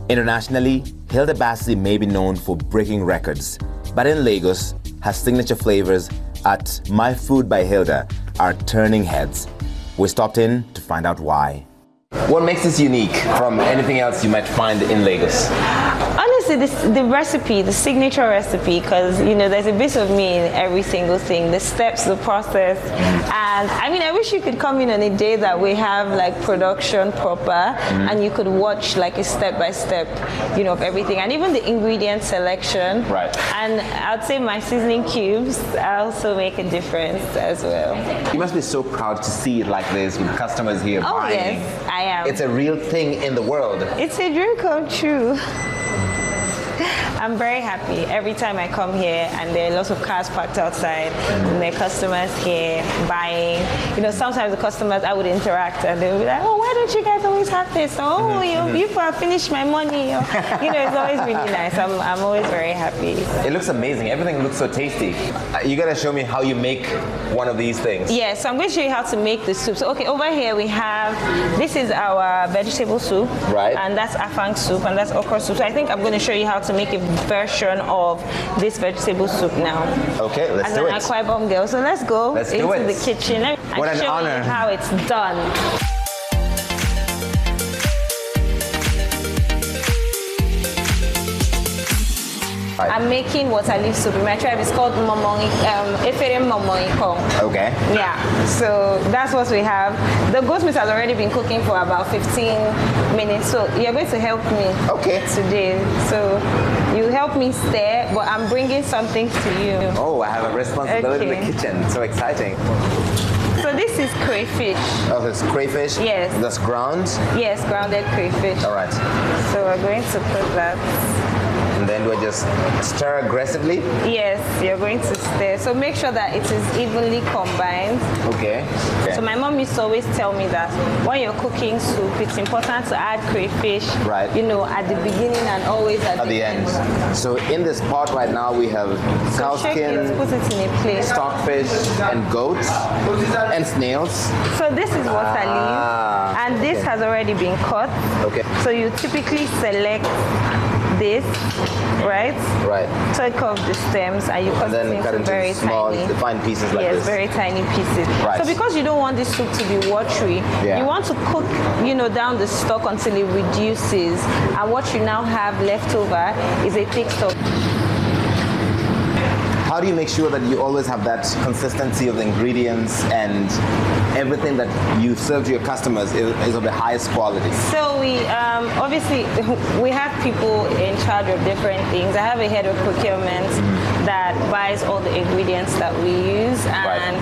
Internationally, Hilda Bassi may be known for breaking records, but in Lagos, her signature flavors at My Food by Hilda are turning heads. We stopped in to find out why. What makes this unique from anything else you might find in Lagos? Honestly, the recipe, the signature recipe, because there's a bit of me in every single thing, the steps, the process, and I wish you could come in on a day that we have like production proper, and you could watch like a step by step, of everything, and even the ingredient selection. Right. And I'd say my seasoning cubes also make a difference as well. You must be so proud to see it like this with customers here buying. Oh yes, I am. It's a real thing in the world. It's a dream come true. I'm very happy every time I come here, and there are lots of cars parked outside, and there are customers here buying. Sometimes the customers I would interact, and they would be like, "Oh, why don't you guys always have this? Oh, you finished my money." It's always really nice. I'm always very happy. It looks amazing. Everything looks so tasty. You gotta show me how you make one of these things. Yeah, so I'm going to show you how to make the soup. So, okay, over here we have, this is our vegetable soup. Right. And that's afang soup, and that's okra soup. So I think I'm going to show you how to make a version of this vegetable soup now. Okay, let's do it. As an Akwa Ibom girl, so let's go into the kitchen and what an show honor. you how it's done. Right. I'm making water leaf soup. In my tribe, it's called Efere Momoikong. Okay. Yeah, so that's what we have. The goat meat has already been cooking for about 15 minutes, so you're going to help me today. So you help me stir, but I'm bringing something to you. Oh, I have a responsibility in the kitchen. So exciting. So this is crayfish. Oh, it's crayfish? Yes. That's ground? Yes, grounded crayfish. All right. So we're going to put that. And then we just stir aggressively? Yes, you're going to stir. So make sure that it is evenly combined. Okay. So my mom used to always tell me that when you're cooking soup, it's important to add crayfish, right, at the beginning and always at the end. So in this pot right now we have cow skin, put it in a plate, stockfish, and goats, and snails. So this is water leaf, and this has already been cut. Okay. So you typically select this, right? Right. Take off the stems and you cut it into very small, tiny, fine pieces like this. Yes, very tiny pieces. Right. So because you don't want this soup to be watery, you want to cook, down the stock until it reduces, and what you now have left over is a thick stock. How do you make sure that you always have that consistency of the ingredients and everything that you serve to your customers is of the highest quality? So we obviously we have people in charge of different things. I have a head of procurement that buys all the ingredients that we use, and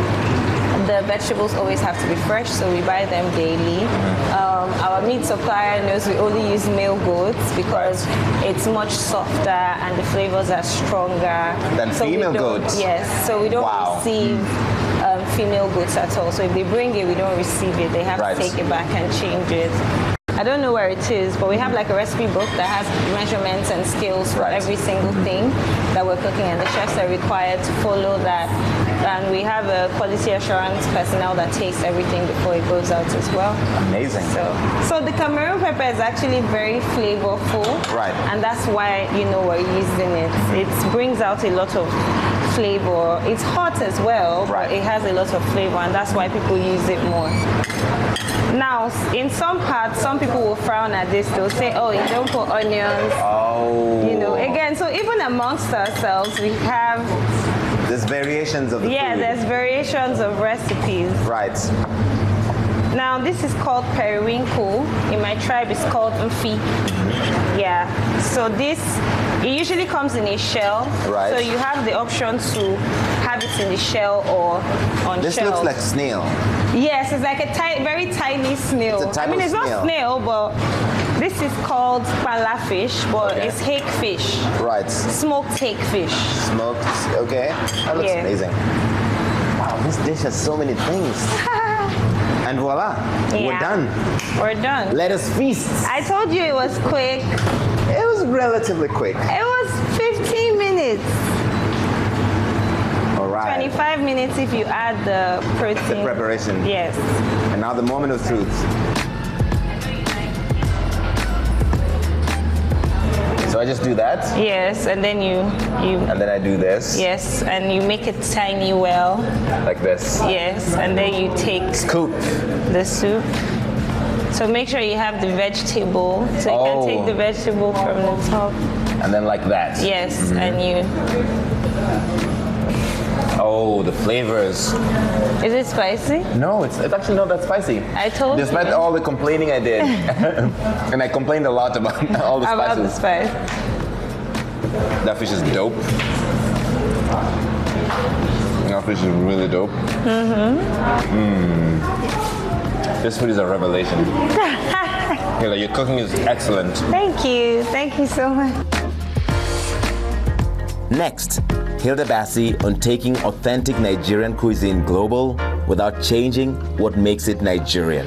the vegetables always have to be fresh, so we buy them daily. Our meat supplier knows we only use male goats because it's much softer and the flavors are stronger than female goats. Yes, so we don't receive female goats at all. So if they bring it, we don't receive it. They have to take it back and change it. I don't know where it is, but we have like a recipe book that has measurements and scales for every single thing that we're cooking, and the chefs are required to follow that. And we have a quality assurance personnel that tastes everything before it goes out as well. Amazing. So the Cameroon pepper is actually very flavorful. Right. And that's why, we're using it. It brings out a lot of flavor. It's hot as well, but it has a lot of flavor, and that's why people use it more. Now, in some parts, some people will frown at this. They'll say, oh, you don't put onions. Oh. Again, so even amongst ourselves, we have... There's variations of the food. There's variations of recipes. Right. Now, this is called periwinkle. In my tribe, it's called mfi. Yeah. So this, it usually comes in a shell. Right. So you have the option to have it in the shell or on This shell. looks like snail. Yes, it's like a very tiny snail. It's a type of it's snail. not snail, but this is called pala fish, but it's hake fish. Right. Smoked hake fish. Smoked, okay. That looks amazing. Wow, this dish has so many things. And voila, we're done. We're done. Let us feast. I told you it was quick. It was relatively quick. It was 15 minutes. All right. 25 minutes if you add the protein. The preparation. Yes. And now the moment of truth. I just do that? Yes, and then you And then I do this? yes, and you make it tiny well. Like this? Yes, and then you take Scoop. the soup. So make sure you have the vegetable. So you can take the vegetable from the top. And then like that? Yes, and you. Oh, the flavors. Is it spicy? No, it's actually not that spicy. I told you. Despite all the complaining I did. And I complained a lot about all the About the spices. spice. That fish is dope. That fish is really dope. This food is a revelation. Hilda, your cooking is excellent. Thank you. Thank you so much. Next, Hilda Baci on taking authentic Nigerian cuisine global without changing what makes it Nigerian.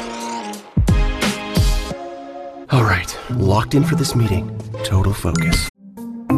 All right, locked in for this meeting. Total focus.